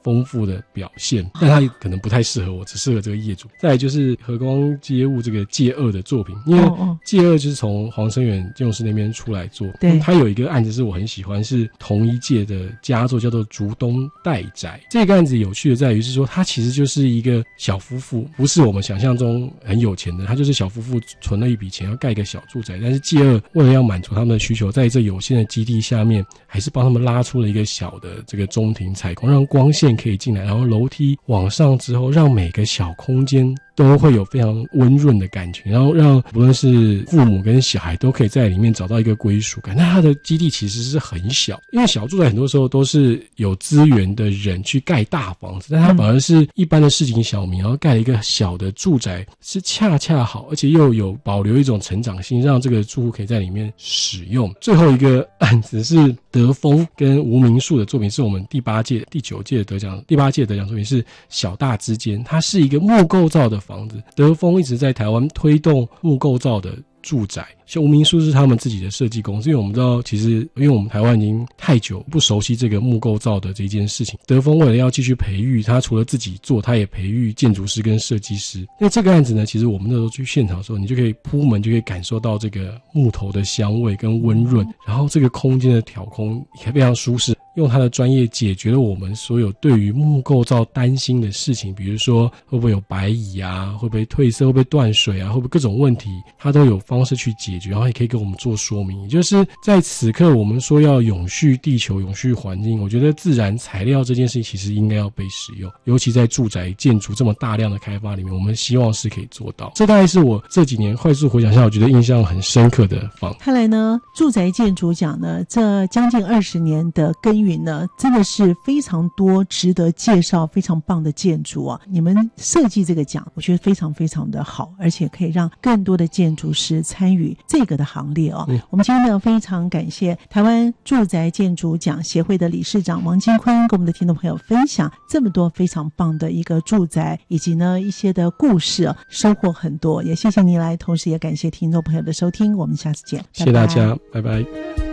丰富的表现，但它可能不太适合我，只适合这个业主。再来就是和光街务这个界二的作品，因为界二就是从黄生远建筑师那边出来做，对，他有一个案子是我很喜欢，是同一届的佳作，叫做竹东代宅。这个案子有趣的在于是说，它其实就是一个小夫妇，不是我们想象中很有钱的，他就是小夫妇存了一笔钱要盖一个小住宅，但是界二为了要满足他们的需求，在这有限的基地下面，还是帮他们拉出了一个小的这个中庭采光，让光线可以进来，然后楼梯往上之后，让每个小空间都会有非常温润的感觉，然后让不论是父母跟小孩都可以在里面找到一个归属感。那它的基地其实是很小，因为小住宅很多时候都是有资源的人去盖大房子，但它反而是一般的市井小民，然后盖了一个小的住宅，是恰恰好，而且又有保留一种成长性，让这个住户可以在里面使用。最后一个案子是德丰跟吴明树的作品，是我们第8届、第9届的得奖，第8届的得奖作品是小大之间，它是一个木构造的房子。德丰一直在台湾推动木构造的住宅，像吴明树是他们自己的设计公司，因为我们知道其实因为我们台湾已经太久不熟悉这个木构造的这件事情，德丰为了要继续培育，他除了自己做，他也培育建筑师跟设计师。那这个案子呢，其实我们那时候去现场的时候，你就可以铺门就可以感受到这个木头的香味跟温润，然后这个空间的挑空也非常舒适，用他的专业解决了我们所有对于木构造担心的事情，比如说会不会有白蚁啊，会不会褪色，会不会断水啊，会不会各种问题，他都有方式去解决，然后也可以给我们做说明。也就是在此刻我们说要永续地球、永续环境，我觉得自然材料这件事情其实应该要被使用，尤其在住宅建筑这么大量的开发里面，我们希望是可以做到。这大概是我这几年快速回想下我觉得印象很深刻的方。 看来呢，住宅建筑奖呢，这将近20年的耕耘呢，真的是非常多值得介绍非常棒的建筑啊！你们设计这个奖，我觉得非常非常的好，而且可以让更多的建筑师参与这个的行列哦。我们今天呢，非常感谢台湾住宅建筑奖协会的理事长王金坤跟我们的听众朋友分享这么多非常棒的一个住宅以及呢一些的故事，收获很多。也谢谢您来，同时也感谢听众朋友的收听，我们下次见， 谢谢大家，拜拜。